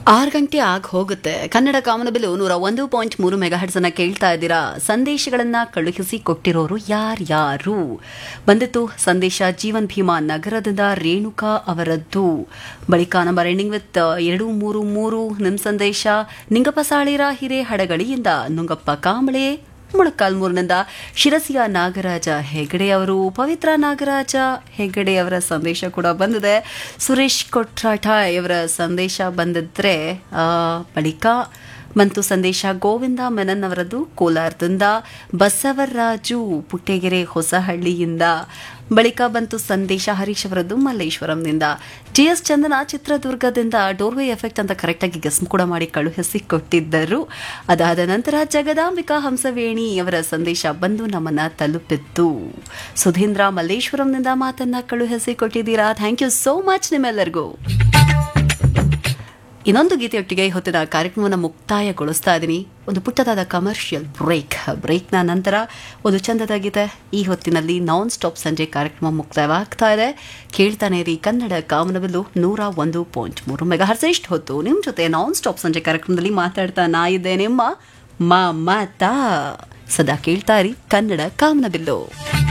6 ಗಂಟೆ ಆಗಿ ಹೋಗುತ್ತೆ. ಕನ್ನಡ ಕಾಮನಬಿಲ್ಲು 101.3 ಮೆಗಾಹರ್ಟ್ಸ್ ಅನ್ನ ಕೇಳ್ತಾ ಇದ್ದೀರಾ. ಸಂದೇಶಗಳನ್ನ ಕಳುಹಿಸಿ ಕೊಟ್ಟಿರೋರು ಯಾರ್ಯಾರು ಬಂದಿತ್ತು? ಸಂದೇಶ ಜೀವನ್ ಭೀಮಾ ನಗರದಿಂದ ರೇಣುಕಾ ಅವರದ್ದು. ಬಳಿಕ ನಂಬರ್ ಎಂಡಿಂಗ್ ವಿತ್ 233 ನಿಮ್ ಸಂದೇಶ ನಿಂಗಪ್ಪ ಸಾಳೀರ ಹಿರೇಹಡಗಳಿಯಿಂದ. ನುಂಗಪ್ಪ ಕಾಂಬಳೆ ಮೊಳಕಾಲ್ಮೂರಿನಿಂದ ಶಿರಸಿಯ ನಾಗರಾಜ ಹೆಗಡೆ ಅವರು. ಪವಿತ್ರ ನಾಗರಾಜ ಹೆಗಡೆ ಅವರ ಸಂದೇಶ ಕೂಡ ಬಂದಿದೆ. ಸುರೇಶ್ ಕೊಟ್ರಾಟ ಇವರ ಸಂದೇಶ ಬಂದಿದ್ರೆ ಬಳಿಕ ಬಂತು ಸಂದೇಶ ಗೋವಿಂದ ಮೆನನ್ ಅವರದ್ದು ಕೋಲಾರದಿಂದ. ಬಸವರಾಜು ಪುಟ್ಟೆಗೆರೆ ಹೊಸಹಳ್ಳಿಯಿಂದ. ಬಳಿಕ ಬಂತು ಸಂದೇಶ ಹರೀಶ್ ಅವರದ್ದು ಮಲ್ಲೇಶ್ವರಂನಿಂದ. ಜಿಎಸ್ ಚಂದನ ಚಿತ್ರದುರ್ಗದಿಂದ ಡೋರ್ವೇ ಎಫೆಕ್ಟ್ ಅಂತ ಕರೆಕ್ಟಾಗಿ ಗೆಸ್ ಕೂಡ ಮಾಡಿ ಕಳುಹಿಸಿ ಕೊಟ್ಟಿದ್ದರು. ಅದಾದ ನಂತರ ಜಗದಾಂಬಿಕಾ ಹಂಸವೇಣಿ ಅವರ ಸಂದೇಶ ಬಂದು ನಮ್ಮನ್ನ ತಲುಪಿತ್ತು. ಸುಧೀಂದ್ರ ಮಲ್ಲೇಶ್ವರಂನಿಂದ ಮಾತನ್ನ ಕಳುಹಿಸಿ ಕೊಟ್ಟಿದ್ದೀರಾ. ಥ್ಯಾಂಕ್ ಯು ಸೋ ಮಚ್ ನಿಮ್ಮೆಲ್ಲರಿಗೂ. ಇನ್ನೊಂದು ಗೀತೆಯೊಟ್ಟಿಗೆ ಹೊತ್ತಿನ ಕಾರ್ಯಕ್ರಮವನ್ನು ಮುಕ್ತಾಯಗೊಳಿಸ್ತಾ ಇದ್ದೀನಿ. ಒಂದು ಪುಟ್ಟದಾದ ಕಮರ್ಷಿಯಲ್ ಬ್ರೇಕ್ನ ನಂತರ ಒಂದು ಚಂದದ ಗೀತೆ. ಈ ಹೊತ್ತಿನಲ್ಲಿ ನಾನ್ ಸ್ಟಾಪ್ ಸಂಜೆ ಕಾರ್ಯಕ್ರಮ ಮುಕ್ತಾಯವಾಗ್ತಾ ಇದೆ. ಕೇಳ್ತಾನೆ ರೀ ಕನ್ನಡ ಕಾಮನಬಿಲ್ಲು 101.3 ಮೆಗಾಹರ್ಟ್ಸ್. ಇಷ್ಟು ಹೊತ್ತು ನಿಮ್ಮ ಜೊತೆ ನಾನ್ ಸ್ಟಾಪ್ ಸಂಜೆ ಕಾರ್ಯಕ್ರಮದಲ್ಲಿ ಮಾತಾಡ್ತಾ ನಾ ಇದ್ದೆ ನಿಮ್ಮ ಮಮತಾ. ಸದಾ ಕೇಳ್ತಾ ಇರಿ ಕನ್ನಡ ಕಾಮನಬಿಲ್ಲು.